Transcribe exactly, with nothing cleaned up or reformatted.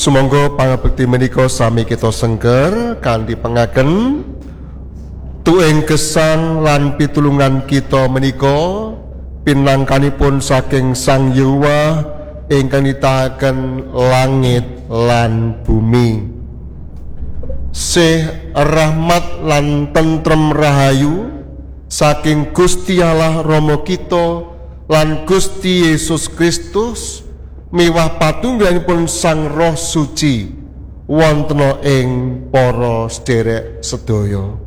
Sumangga pangabekti menika sami kita sengker kanthi pengaken tuing gesang lan pitulungan kita menika pinangkanipun saking Sang Yehuwa ingkang nitahaken langit lan bumi. Sih rahmat lan tentrem rahayu saking Gusti Allah Rama kita lan Gusti Yesus Kristus miwah patunggalipun Sang Roh Suci wonten ing para sedherek sedaya.